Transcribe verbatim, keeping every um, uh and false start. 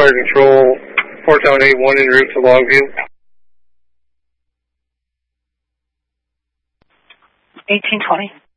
Fire Control, four Town eight one en route to Longview. eighteen twenty.